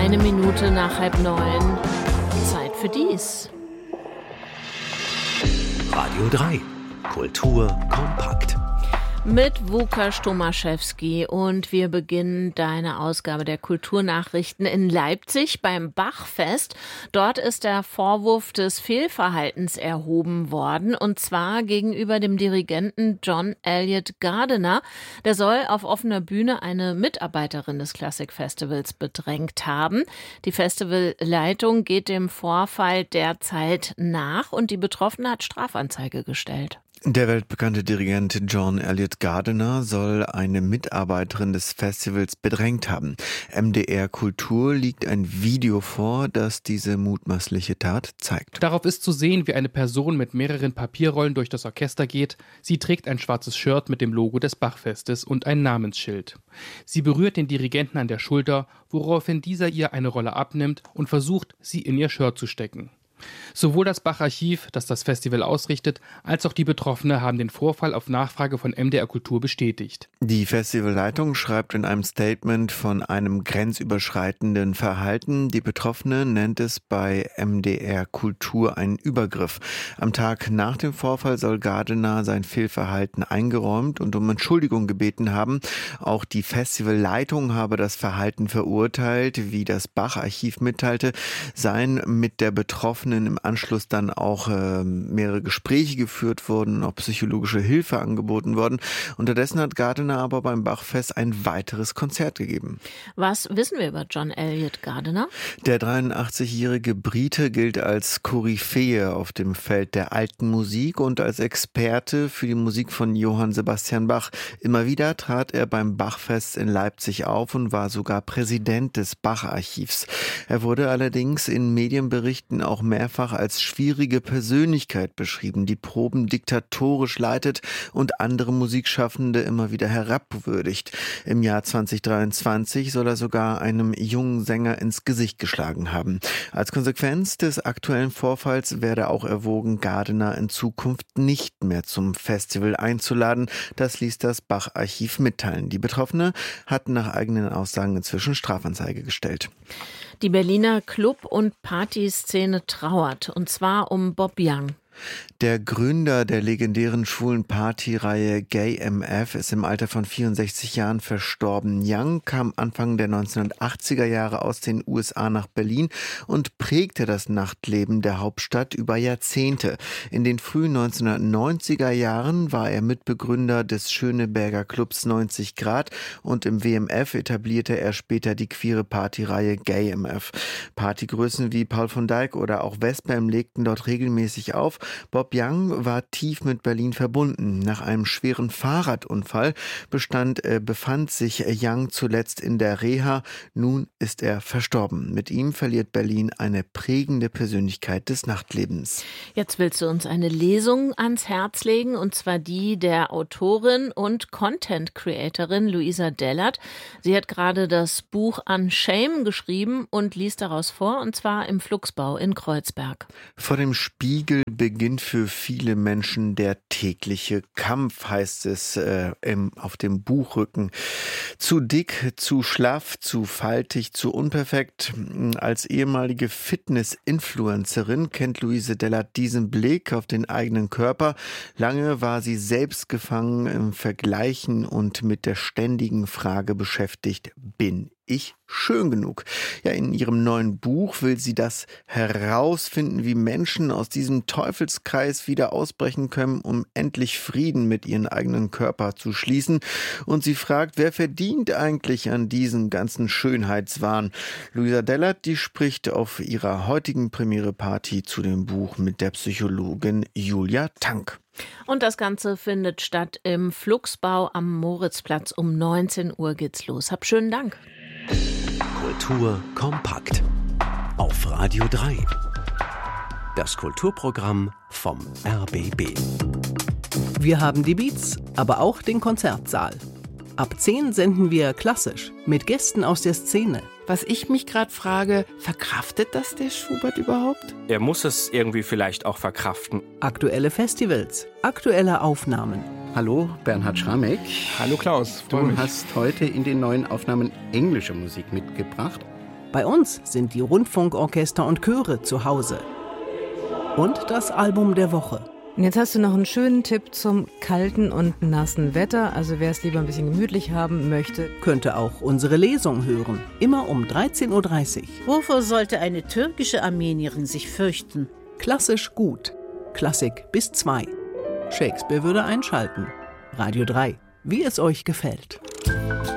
Eine Minute nach 8:30. Zeit für dies. Radio 3. Kultur kompakt. Mit Łukasz Tomaszewski und wir beginnen deine Ausgabe der Kulturnachrichten in Leipzig beim Bachfest. Dort ist der Vorwurf des Fehlverhaltens erhoben worden und zwar gegenüber dem Dirigenten John Elliott Gardiner. Der soll auf offener Bühne eine Mitarbeiterin des Klassikfestivals bedrängt haben. Die Festivalleitung geht dem Vorfall derzeit nach und die Betroffene hat Strafanzeige gestellt. Der weltbekannte Dirigent John Elliott Gardiner soll eine Mitarbeiterin des Festivals bedrängt haben. MDR Kultur liegt ein Video vor, das diese mutmaßliche Tat zeigt. Darauf ist zu sehen, wie eine Person mit mehreren Papierrollen durch das Orchester geht. Sie trägt ein schwarzes Shirt mit dem Logo des Bachfestes und ein Namensschild. Sie berührt den Dirigenten an der Schulter, woraufhin dieser ihr eine Rolle abnimmt und versucht, sie in ihr Shirt zu stecken. Sowohl das Bach-Archiv, das das Festival ausrichtet, als auch die Betroffene haben den Vorfall auf Nachfrage von MDR Kultur bestätigt. Die Festivalleitung schreibt in einem Statement von einem grenzüberschreitenden Verhalten. Die Betroffene nennt es bei MDR Kultur einen Übergriff. Am Tag nach dem Vorfall soll Gardiner sein Fehlverhalten eingeräumt und um Entschuldigung gebeten haben. Auch die Festivalleitung habe das Verhalten verurteilt, wie das Bach-Archiv mitteilte, seien mit der Betroffenen im Anschluss dann auch mehrere Gespräche geführt wurden, auch psychologische Hilfe angeboten worden. Unterdessen hat Gardiner aber beim Bachfest ein weiteres Konzert gegeben. Was wissen wir über John Elliott Gardiner? Der 83-jährige Brite gilt als Koryphäe auf dem Feld der alten Musik und als Experte für die Musik von Johann Sebastian Bach. Immer wieder trat er beim Bachfest in Leipzig auf und war sogar Präsident des Bach-Archivs. Er wurde allerdings in Medienberichten auch mehrfach als schwierige Persönlichkeit beschrieben, die Proben diktatorisch leitet und andere Musikschaffende immer wieder herabwürdigt. Im Jahr 2023 soll er sogar einem jungen Sänger ins Gesicht geschlagen haben. Als Konsequenz des aktuellen Vorfalls werde auch erwogen, Gardiner in Zukunft nicht mehr zum Festival einzuladen. Das ließ das Bach-Archiv mitteilen. Die Betroffene hat nach eigenen Aussagen inzwischen Strafanzeige gestellt. Die Berliner Club- und Partyszene trauert, und zwar um Bob Young. Der Gründer der legendären schwulen Partyreihe Gay MF ist im Alter von 64 Jahren verstorben. Young kam Anfang der 1980er Jahre aus den USA nach Berlin und prägte das Nachtleben der Hauptstadt über Jahrzehnte. In den frühen 1990er Jahren war er Mitbegründer des Schöneberger Clubs 90 Grad und im WMF etablierte er später die queere Partyreihe Gay MF. Partygrößen wie Paul von Dyk oder auch Westbam legten dort regelmäßig auf. Bob Young war tief mit Berlin verbunden. Nach einem schweren Fahrradunfall befand sich Young zuletzt in der Reha. Nun ist er verstorben. Mit ihm verliert Berlin eine prägende Persönlichkeit des Nachtlebens. Jetzt willst du uns eine Lesung ans Herz legen, und zwar die der Autorin und Content-Creatorin Luisa Dellert. Sie hat gerade das Buch Unshame geschrieben und liest daraus vor, und zwar im Flugsbau in Kreuzberg. Vor dem Spiegel beginnt für viele Menschen der tägliche Kampf, heißt es auf dem Buchrücken. Zu dick, zu schlaff, zu faltig, zu unperfekt. Als ehemalige Fitness-Influencerin kennt Luise Dellert diesen Blick auf den eigenen Körper. Lange war sie selbst gefangen im Vergleichen und mit der ständigen Frage beschäftigt: Bin ich schön genug? Ja, in ihrem neuen Buch will sie das herausfinden, wie Menschen aus diesem Teufelskreis wieder ausbrechen können, um endlich Frieden mit ihrem eigenen Körper zu schließen. Und sie fragt, wer verdient eigentlich an diesem ganzen Schönheitswahn? Luisa Dellert, die spricht auf ihrer heutigen Premiere-Party zu dem Buch mit der Psychologin Julia Tank. Und das Ganze findet statt im Flugsbau am Moritzplatz. Um 19 Uhr geht's los. Hab schönen Dank. Kultur kompakt. Auf Radio 3. Das Kulturprogramm vom RBB. Wir haben die Beats, aber auch den Konzertsaal. Ab 10 senden wir klassisch mit Gästen aus der Szene. Was ich mich gerade frage, verkraftet das der Schubert überhaupt? Er muss es irgendwie vielleicht auch verkraften. Aktuelle Festivals, aktuelle Aufnahmen. Hallo, Bernhard Schramek. Hallo Klaus, Du hast heute in den neuen Aufnahmen englische Musik mitgebracht. Bei uns sind die Rundfunkorchester und Chöre zu Hause. Und das Album der Woche. Und jetzt hast du noch einen schönen Tipp zum kalten und nassen Wetter. Also wer es lieber ein bisschen gemütlich haben möchte, könnte auch unsere Lesung hören. Immer um 13.30 Uhr. Wovor sollte eine türkische Armenierin sich fürchten? Klassisch gut. Klassik bis 2. Shakespeare würde einschalten. Radio 3. Wie es euch gefällt.